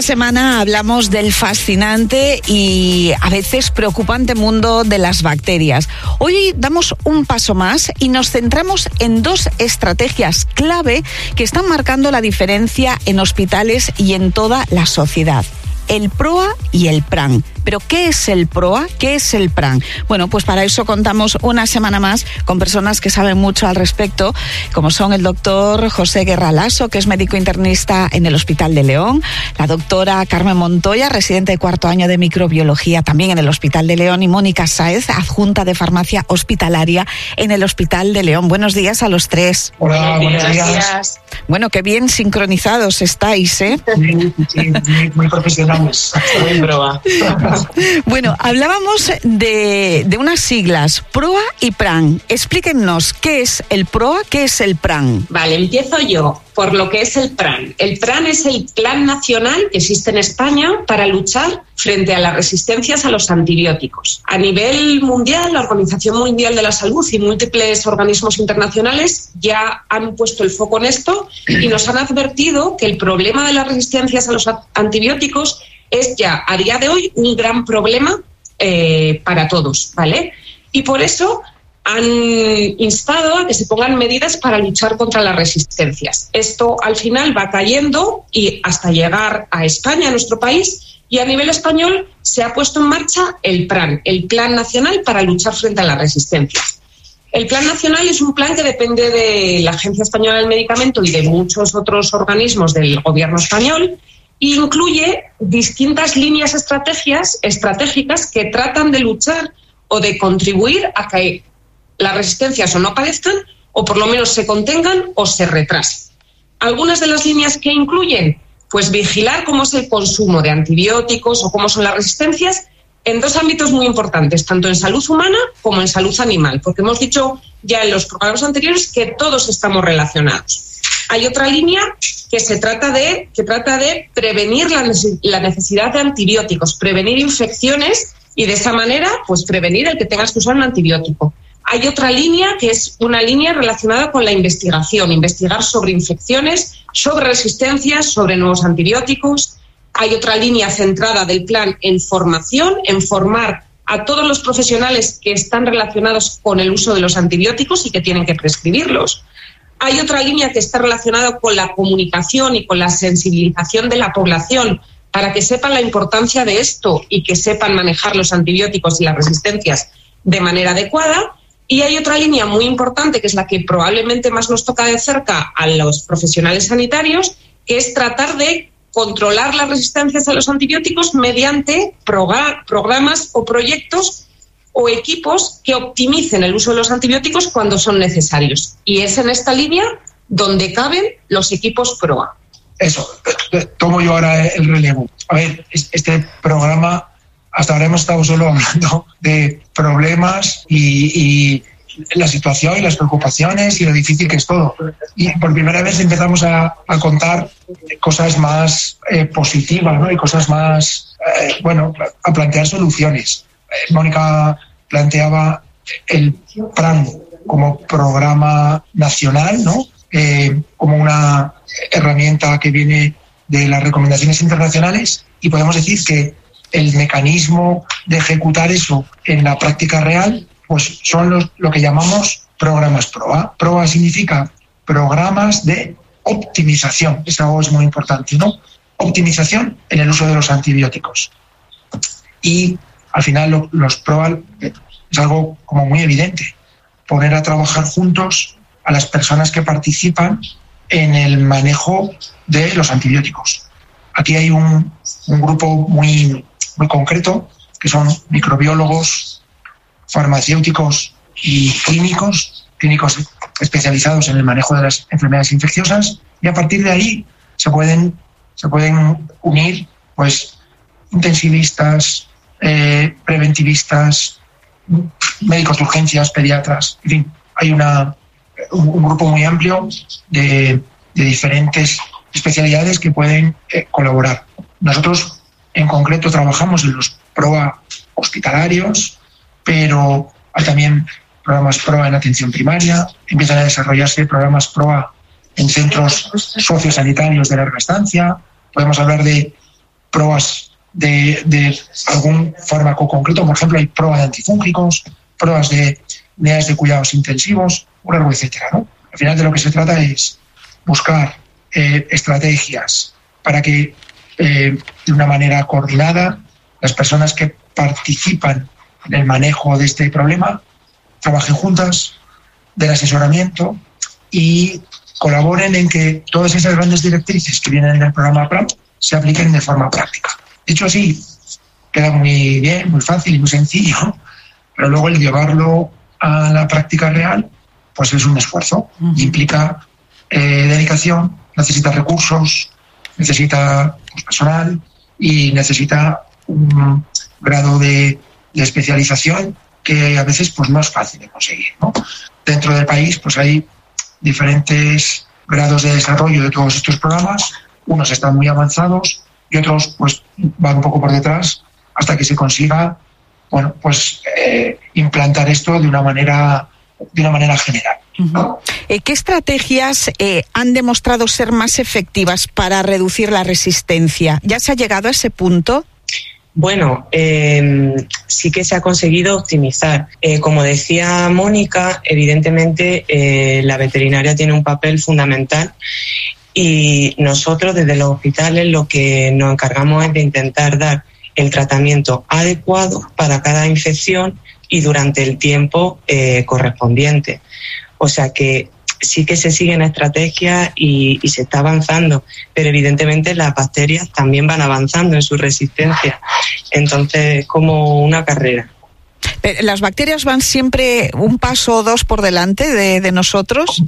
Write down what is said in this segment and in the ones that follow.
semana hablamos del fascinante y a veces preocupante mundo de las bacterias. Hoy damos un paso más y nos centramos en dos estrategias clave que están marcando la diferencia en hospitales y en toda la sociedad: el PROA y el PRAN. ¿Pero qué es el PROA? ¿Qué es el PRAN? Bueno, pues para eso contamos una semana más con personas que saben mucho al respecto, como son el doctor José Guerra Lasso, que es médico internista en el Hospital de León, la doctora Carmen Montoya, residente de cuarto año de microbiología también en el Hospital de León, y Mónica Sáez, adjunta de farmacia hospitalaria en el Hospital de León. Buenos días a los tres. Hola, buenos días. Bueno, qué bien sincronizados estáis, ¿eh? Sí, muy profesionales. Muy PROA. Bueno, hablábamos de unas siglas, PROA y PRAN. Explíquennos, ¿qué es el PROA, qué es el PRAN? Vale, empiezo yo por lo que es el PRAN. El PRAN es el Plan Nacional que existe en España para luchar frente a las resistencias a los antibióticos. A nivel mundial, la Organización Mundial de la Salud y múltiples organismos internacionales ya han puesto el foco en esto y nos han advertido que el problema de las resistencias a los antibióticos es ya, a día de hoy, un gran problema para todos, ¿vale? Y por eso han instado a que se pongan medidas para luchar contra las resistencias. Esto al final va cayendo y hasta llegar a España, a nuestro país, y a nivel español se ha puesto en marcha el PRAN, el Plan Nacional para luchar frente a las resistencias. El Plan Nacional es un plan que depende de la Agencia Española del Medicamento y de muchos otros organismos del gobierno español, e incluye distintas líneas estratégicas que tratan de luchar o de contribuir a que las resistencias o no aparezcan o por lo menos se contengan o se retrasen. Algunas de las líneas que incluyen, pues vigilar cómo es el consumo de antibióticos o cómo son las resistencias en dos ámbitos muy importantes, tanto en salud humana como en salud animal, porque hemos dicho ya en los programas anteriores que todos estamos relacionados. Hay otra línea que trata de prevenir la necesidad de antibióticos, prevenir infecciones y de esa manera pues prevenir el que tengas que usar un antibiótico. Hay otra línea que es una línea relacionada con la investigación, investigar sobre infecciones, sobre resistencias, sobre nuevos antibióticos. Hay otra línea centrada del plan en formación, en formar a todos los profesionales que están relacionados con el uso de los antibióticos y que tienen que prescribirlos. Hay otra línea que está relacionada con la comunicación y con la sensibilización de la población para que sepan la importancia de esto y que sepan manejar los antibióticos y las resistencias de manera adecuada. Y hay otra línea muy importante, que es la que probablemente más nos toca de cerca a los profesionales sanitarios, que es tratar de controlar las resistencias a los antibióticos mediante programas o proyectos o equipos que optimicen el uso de los antibióticos cuando son necesarios. Y es en esta línea donde caben los equipos PROA. Eso, tomo yo ahora el relevo. A ver, este programa, hasta ahora hemos estado solo hablando de problemas y la situación y las preocupaciones y lo difícil que es todo. Y por primera vez empezamos a contar cosas más positivas, ¿no? Y cosas más, a plantear soluciones. Mónica planteaba el PRAN como programa nacional, ¿no? Como una herramienta que viene de las recomendaciones internacionales, y podemos decir que el mecanismo de ejecutar eso en la práctica real pues son lo que llamamos programas PROA. PROA significa programas de optimización, eso es muy importante, ¿no? Optimización en el uso de los antibióticos. Y al final los PROA es algo como muy evidente, poner a trabajar juntos a las personas que participan en el manejo de los antibióticos. Aquí hay un grupo muy concreto, que son microbiólogos, farmacéuticos y clínicos especializados en el manejo de las enfermedades infecciosas, y a partir de ahí se pueden unir pues intensivistas, preventivistas, médicos de urgencias, pediatras, en fin, hay un grupo muy amplio de diferentes especialidades que pueden colaborar. Nosotros en concreto trabajamos en los PROA hospitalarios, pero hay también programas PROA en atención primaria, empiezan a desarrollarse programas PROA en centros sociosanitarios de larga estancia, podemos hablar de pruebas de algún fármaco concreto. Por ejemplo, hay pruebas de antifúngicos, pruebas de unidades de cuidados intensivos, un largo etcétera, ¿no? Al final de lo que se trata es buscar estrategias para que de una manera coordinada las personas que participan en el manejo de este problema trabajen juntas, del asesoramiento y colaboren en que todas esas grandes directrices que vienen del programa PRAN se apliquen de forma práctica. Dicho así, queda muy bien, muy fácil y muy sencillo, pero luego el llevarlo a la práctica real pues es un esfuerzo. Implica dedicación, necesita recursos, necesita personal y necesita un grado de especialización que a veces pues no es fácil de conseguir, ¿no? Dentro del país pues hay diferentes grados de desarrollo de todos estos programas. Unos están muy avanzados y otros pues van un poco por detrás hasta que se consiga implantar esto de una manera general, ¿no? ¿Qué estrategias han demostrado ser más efectivas para reducir la resistencia? ¿Ya se ha llegado a ese punto? Bueno, sí que se ha conseguido optimizar. Como decía Mónica, evidentemente la veterinaria tiene un papel fundamental y nosotros desde los hospitales lo que nos encargamos es de intentar dar el tratamiento adecuado para cada infección y durante el tiempo correspondiente. O sea que sí que se siguen estrategias y se está avanzando, pero evidentemente las bacterias también van avanzando en su resistencia. Entonces es como una carrera. ¿Pero las bacterias van siempre un paso o dos por delante de nosotros?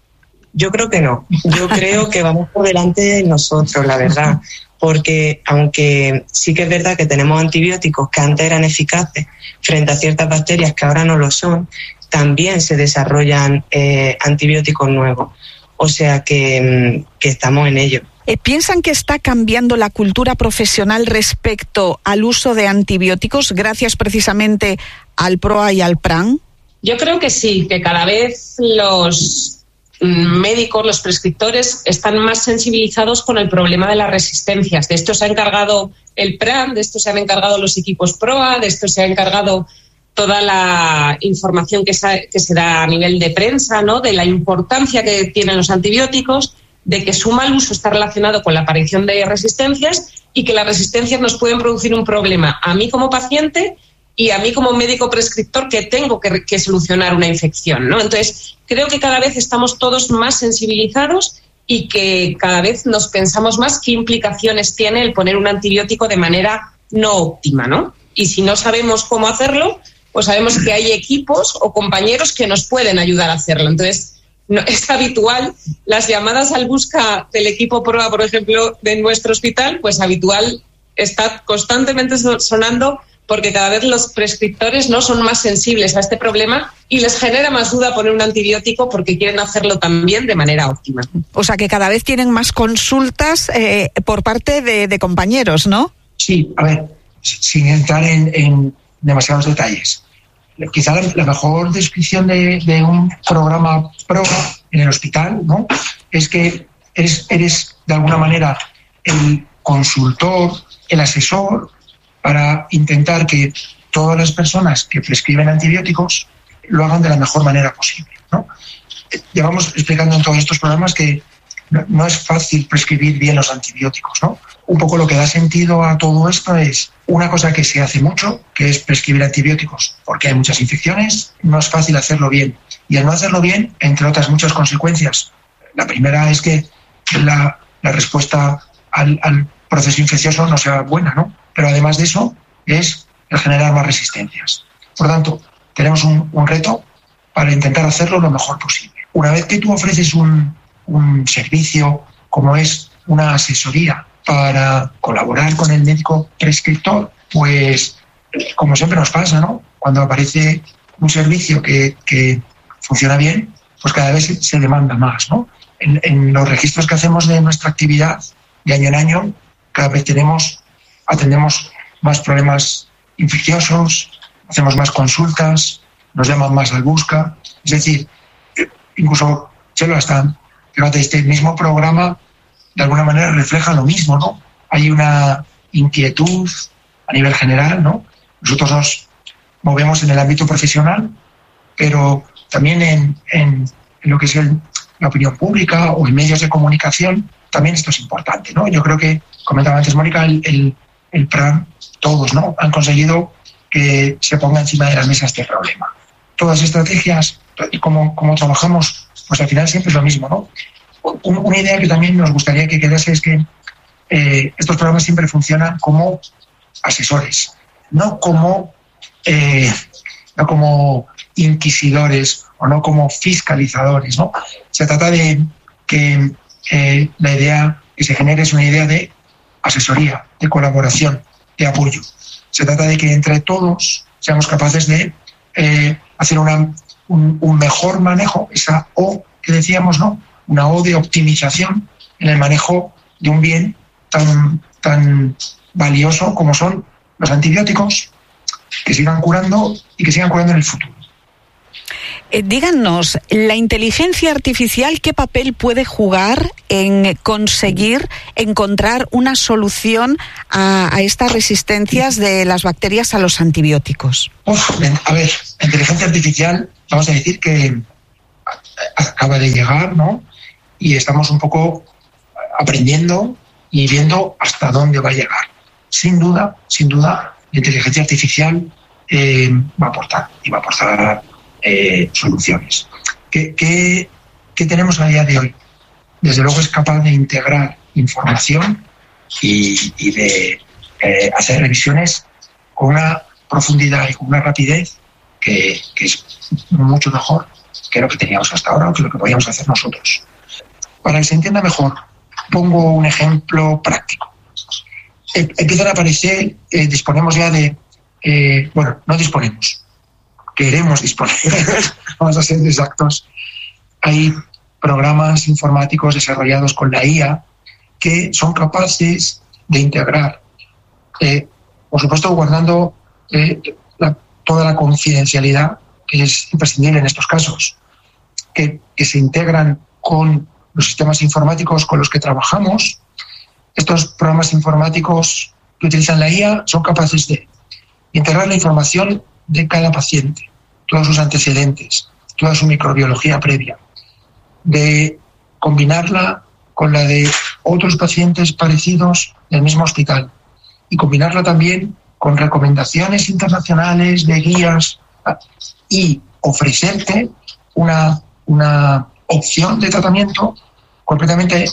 Yo creo que no. Yo creo que vamos por delante de nosotros, la verdad. Porque aunque sí que es verdad que tenemos antibióticos que antes eran eficaces frente a ciertas bacterias que ahora no lo son, también se desarrollan antibióticos nuevos. O sea que estamos en ello. ¿Piensan que está cambiando la cultura profesional respecto al uso de antibióticos gracias precisamente al PROA y al PRAN? Yo creo que sí, que cada vez los médicos, los prescriptores están más sensibilizados con el problema de las resistencias. De esto se ha encargado el PRAN, de esto se han encargado los equipos PROA, de esto se ha encargado toda la información que se da a nivel de prensa, ¿no? De la importancia que tienen los antibióticos, de que su mal uso está relacionado con la aparición de resistencias y que las resistencias nos pueden producir un problema a mí como paciente y a mí como médico prescriptor que tengo que solucionar una infección, ¿no? Entonces, creo que cada vez estamos todos más sensibilizados y que cada vez nos pensamos más qué implicaciones tiene el poner un antibiótico de manera no óptima, ¿no? Y si no sabemos cómo hacerlo, pues sabemos que hay equipos o compañeros que nos pueden ayudar a hacerlo. Entonces, no, es habitual las llamadas al busca del equipo PROA, por ejemplo, de nuestro hospital, pues habitual está constantemente sonando porque cada vez los prescriptores no son más sensibles a este problema y les genera más duda poner un antibiótico porque quieren hacerlo también de manera óptima. O sea que cada vez tienen más consultas por parte de compañeros, ¿no? Sí, a ver, sin entrar en demasiados detalles. Quizá la mejor descripción de un programa PROA en el hospital, ¿no?, es que eres de alguna manera el consultor, el asesor, para intentar que todas las personas que prescriben antibióticos lo hagan de la mejor manera posible, ¿no? Llevamos explicando en todos estos programas que no es fácil prescribir bien los antibióticos, ¿no? Un poco lo que da sentido a todo esto es una cosa que se hace mucho, que es prescribir antibióticos, porque hay muchas infecciones, no es fácil hacerlo bien. Y al no hacerlo bien, entre otras muchas consecuencias, la primera es que la respuesta al proceso infeccioso no sea buena, ¿no? Pero además de eso, es el generar más resistencias. Por tanto, tenemos un reto para intentar hacerlo lo mejor posible. Una vez que tú ofreces un servicio como es una asesoría para colaborar con el médico prescriptor, pues como siempre nos pasa, ¿no? Cuando aparece un servicio que funciona bien, pues cada vez se demanda más, ¿no? En los registros que hacemos de nuestra actividad de año en año, cada vez atendemos más problemas infecciosos, hacemos más consultas, nos llaman más al busca. Es decir, incluso Chelo, hasta este mismo programa de alguna manera refleja lo mismo, ¿no? Hay una inquietud a nivel general, ¿no? Nosotros nos movemos en el ámbito profesional, pero también en lo que es la opinión pública o en medios de comunicación, también esto es importante, ¿no? Yo creo que, comentaba antes Mónica, el PRAN, todos, ¿no?, han conseguido que se ponga encima de la mesa este problema. Todas las estrategias y cómo trabajamos, pues al final siempre es lo mismo, ¿no? Una idea que también nos gustaría que quedase es que estos programas siempre funcionan como asesores, no como inquisidores o no como fiscalizadores, ¿no? Se trata de que la idea que se genere es una idea de asesoría, de colaboración, de apoyo. Se trata de que entre todos seamos capaces de hacer un mejor manejo, esa O que decíamos, ¿no? Una O de optimización en el manejo de un bien tan valioso como son los antibióticos, que sigan curando y que sigan curando en el futuro. Díganos, ¿la inteligencia artificial qué papel puede jugar en conseguir encontrar una solución a estas resistencias de las bacterias a los antibióticos? A ver, la inteligencia artificial, vamos a decir que acaba de llegar, ¿no? Y estamos un poco aprendiendo y viendo hasta dónde va a llegar. Sin duda, la inteligencia artificial va a aportar soluciones. ¿Qué tenemos a día de hoy? Desde luego es capaz de integrar información y de hacer revisiones con una profundidad y con una rapidez que es mucho mejor que lo que teníamos hasta ahora o que lo que podíamos hacer nosotros. Para que se entienda mejor, pongo un ejemplo práctico. Empiezan a aparecer, disponemos ya de... no disponemos, queremos disponer, vamos a ser exactos. Hay programas informáticos desarrollados con la IA que son capaces de integrar, por supuesto guardando toda la confidencialidad que es imprescindible en estos casos, que se integran con los sistemas informáticos con los que trabajamos. Estos programas informáticos que utilizan la IA son capaces de integrar la información de cada paciente, todos sus antecedentes, toda su microbiología previa, de combinarla con la de otros pacientes parecidos del mismo hospital y combinarla también con recomendaciones internacionales de guías y ofrecerte una opción de tratamiento completamente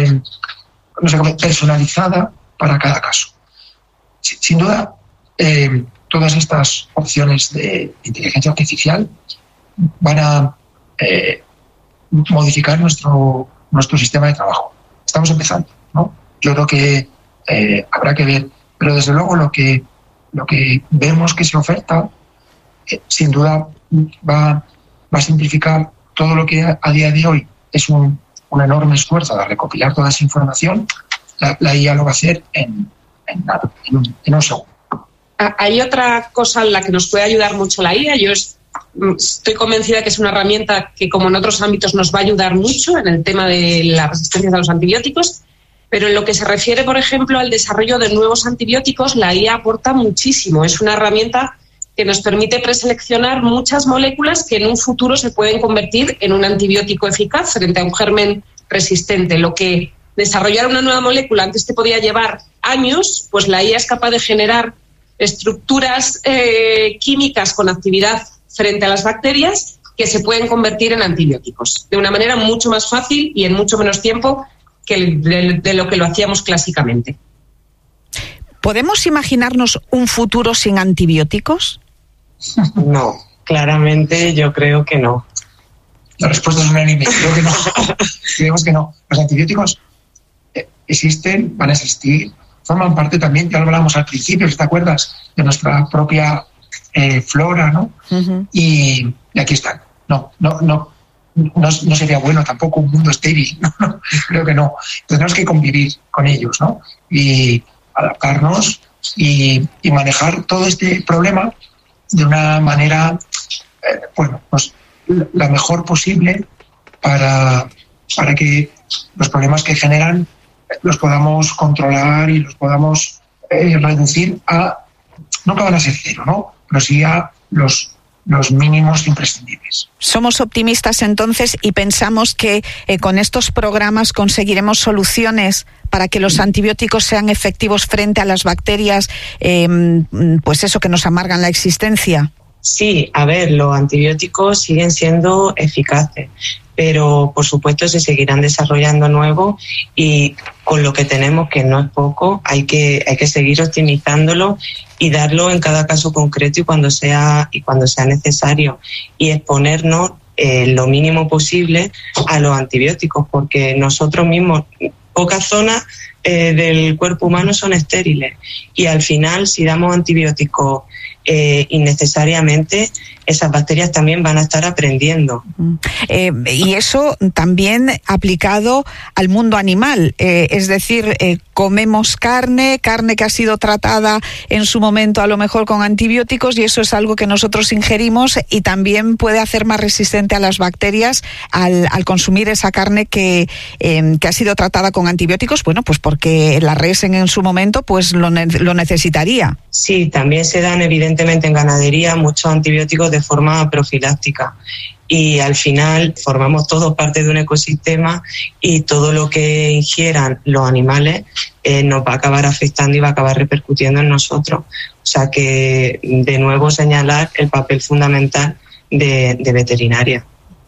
personalizada para cada caso. Sin duda, todas estas opciones de inteligencia artificial van a modificar nuestro sistema de trabajo. Estamos empezando, ¿no? Yo creo que habrá que ver, pero desde luego lo que vemos que se oferta sin duda va a simplificar todo lo que a día de hoy es un enorme esfuerzo de recopilar toda esa información. La IA lo va a hacer en un segundo. Hay otra cosa en la que nos puede ayudar mucho la IA. Yo estoy convencida que es una herramienta que, como en otros ámbitos, nos va a ayudar mucho en el tema de la resistencia a los antibióticos, pero en lo que se refiere, por ejemplo, al desarrollo de nuevos antibióticos, la IA aporta muchísimo. Es una herramienta que nos permite preseleccionar muchas moléculas que en un futuro se pueden convertir en un antibiótico eficaz frente a un germen resistente. Lo que desarrollar una nueva molécula antes te podía llevar años, pues la IA es capaz de generar estructuras químicas con actividad frente a las bacterias que se pueden convertir en antibióticos de una manera mucho más fácil y en mucho menos tiempo que de lo que lo hacíamos clásicamente. ¿Podemos imaginarnos un futuro sin antibióticos? No, claramente yo creo que no. La respuesta es unánime. Creo que no. Creemos que no. Los antibióticos existen, van a existir, forman parte también, ya lo hablamos al principio, si te acuerdas, de nuestra propia flora, ¿no? Uh-huh. Y aquí están. No sería bueno tampoco un mundo estéril, ¿no? Creo que no. Tenemos que convivir con ellos, ¿no? Y adaptarnos y manejar todo este problema de una manera, pues la mejor posible para que los problemas que generan los podamos controlar y los podamos reducir a, nunca van a ser cero, ¿no? Pero sí a los mínimos imprescindibles. Somos optimistas entonces y pensamos que con estos programas conseguiremos soluciones para que los antibióticos sean efectivos frente a las bacterias, pues eso, que nos amargan la existencia. Sí, a ver, los antibióticos siguen siendo eficaces, pero por supuesto se seguirán desarrollando nuevos y con lo que tenemos, que no es poco, hay que seguir optimizándolo y darlo en cada caso concreto y cuando sea necesario, y exponernos lo mínimo posible a los antibióticos, porque nosotros mismos, pocas zonas del cuerpo humano son estériles y al final, si damos antibióticos innecesariamente, esas bacterias también van a estar aprendiendo. Y eso también aplicado al mundo animal, es decir, comemos carne que ha sido tratada en su momento a lo mejor con antibióticos, y eso es algo que nosotros ingerimos y también puede hacer más resistente a las bacterias al consumir esa carne que ha sido tratada con antibióticos, bueno, pues porque la res en su momento pues lo necesitaría. Sí, también se dan evidentemente en ganadería muchos antibióticos de forma profiláctica y al final formamos todos parte de un ecosistema y todo lo que ingieran los animales nos va a acabar afectando y va a acabar repercutiendo en nosotros. O sea que de nuevo señalar el papel fundamental de veterinaria.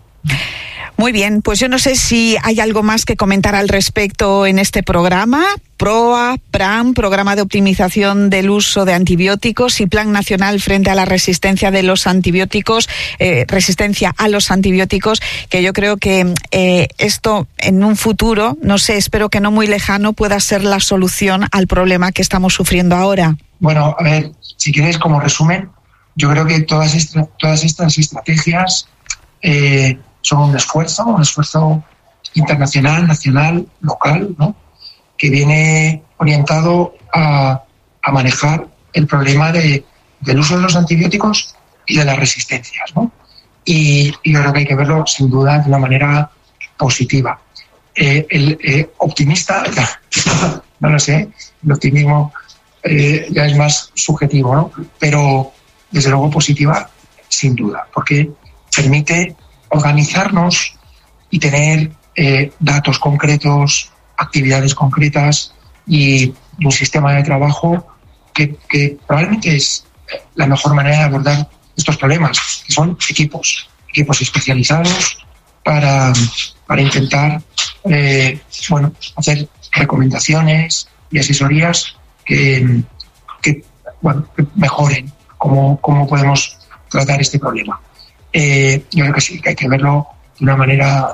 Muy bien, pues yo no sé si hay algo más que comentar al respecto en este programa. PROA, PRAN, Programa de Optimización del Uso de Antibióticos, y Plan Nacional frente a la resistencia de los antibióticos, resistencia a los antibióticos, que yo creo que esto en un futuro, no sé, espero que no muy lejano, pueda ser la solución al problema que estamos sufriendo ahora. Bueno, a ver, si quieres como resumen, yo creo que todas estas estrategias son un esfuerzo internacional, nacional, local, ¿no?, que viene orientado a manejar el problema del uso de los antibióticos y de las resistencias, ¿no? Y yo creo que hay que verlo sin duda de una manera positiva. Optimista, no lo sé, el optimismo ya es más subjetivo, ¿no? Pero desde luego positiva, sin duda, porque permite organizarnos y tener datos concretos, actividades concretas y un sistema de trabajo que probablemente es la mejor manera de abordar estos problemas, que son equipos especializados para intentar hacer recomendaciones y asesorías que mejoren cómo podemos tratar este problema. Yo creo que sí, que hay que verlo de una manera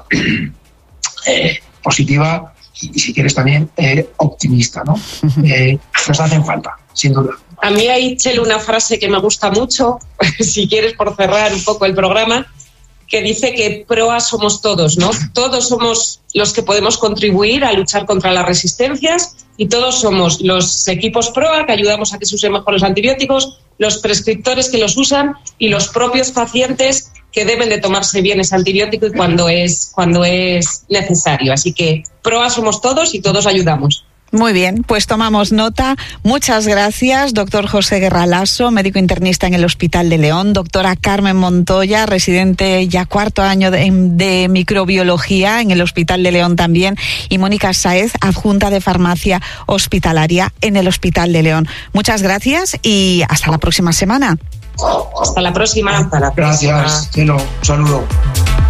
positiva y si quieres también optimista, ¿no? Nos hacen falta, sin duda. A mí hay, Chelo, una frase que me gusta mucho, si quieres, por cerrar un poco el programa, que dice que PROA somos todos, ¿no? Todos somos los que podemos contribuir a luchar contra las resistencias y todos somos los equipos PROA que ayudamos a que se usen mejor los antibióticos, los prescriptores que los usan y los propios pacientes que deben de tomarse bien ese antibiótico y cuando es necesario. Así que PROA somos todos y todos ayudamos. Muy bien, pues tomamos nota. Muchas gracias, doctor José Guerra Lasso, médico internista en el Hospital de León, doctora Carmen Montoya, residente ya cuarto año de microbiología en el Hospital de León también, y Mónica Sáez, adjunta de farmacia hospitalaria en el Hospital de León. Muchas gracias y hasta la próxima semana. Hasta la próxima. Gracias, Chelo. Un saludo.